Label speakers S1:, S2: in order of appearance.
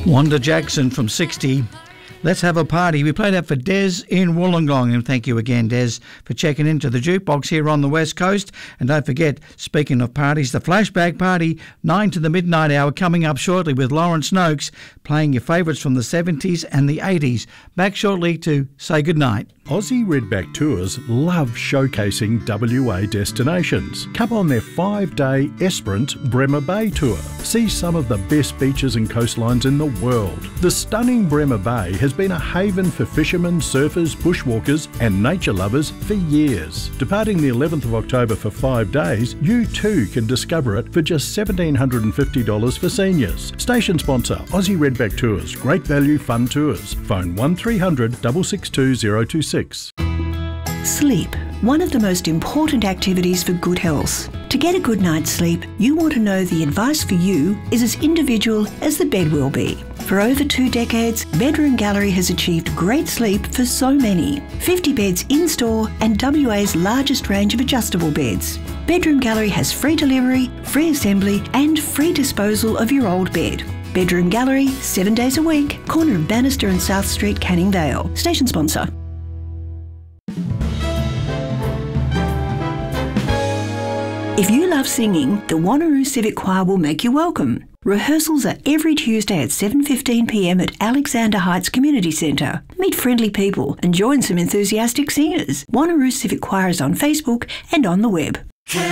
S1: Wanda Jackson from 60. Let's have a party. We played that for Des in Wollongong, and thank you again, Des, for checking into the jukebox here on the West Coast. And don't forget, speaking of parties, the Flashback Party, 9 to the midnight hour, coming up shortly with Lawrence Noakes, playing your favourites from the 70s and the 80s. Back shortly to say goodnight.
S2: Aussie Redback Tours love showcasing WA destinations. Come on their 5-day Esperance Bremer Bay tour. See some of the best beaches and coastlines in the world. The stunning Bremer Bay has been a haven for fishermen, surfers, bushwalkers and nature lovers for years. Departing the 11th of October for 5 days, you too can discover it for just $1,750 for seniors. Station sponsor Aussie Redback Tours. Great value, fun tours. Phone 1300 662 026.
S3: Sleep, one of the most important activities for good health. To get a good night's sleep, you want to know the advice for you is as individual as the bed will be. For over 2 decades, Bedroom Gallery has achieved great sleep for so many. 50 beds in-store and WA's largest range of adjustable beds. Bedroom Gallery has free delivery, free assembly and free disposal of your old bed. Bedroom Gallery, 7 days a week, corner of Bannister and South Street, Canning Vale. Station sponsor. If you love singing, the Wanneroo Civic Choir will make you welcome. Rehearsals are every Tuesday at 7:15 p.m. at Alexander Heights Community Centre. Meet friendly people and join some enthusiastic singers. Wanneroo Civic Choir is on Facebook and on the web.